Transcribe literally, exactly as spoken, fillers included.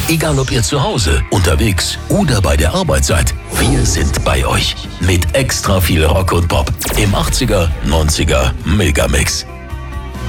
Egal ob ihr zu Hause, unterwegs oder bei der Arbeit seid, wir sind bei euch. Mit extra viel Rock und Pop im achtziger, neunziger Megamix.